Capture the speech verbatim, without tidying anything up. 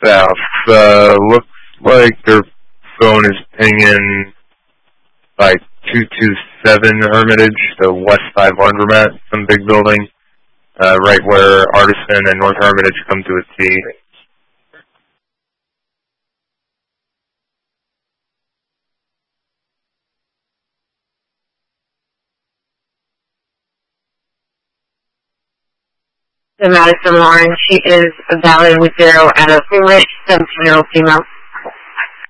south. Uh, looks like their phone is pinging by two two seven Hermitage, so West five Laundromat, some big building, uh, right where Artisan and North Hermitage come to a T. The Madison Lauren, she is valid with zero out of three, seventeen-year-old female.